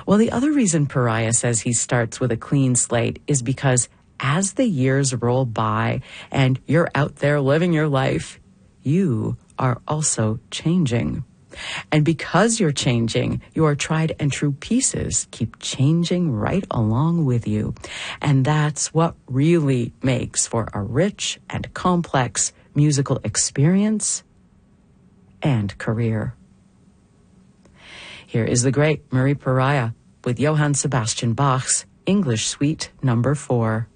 Well, the other reason Pariah says he starts with a clean slate is because as the years roll by and you're out there living your life, you are also changing. And because you're changing, your tried and true pieces keep changing right along with you. And that's what really makes for a rich and complex musical experience and career. Here is the great Marie Pariah with Johann Sebastian Bach's English Suite No. 4.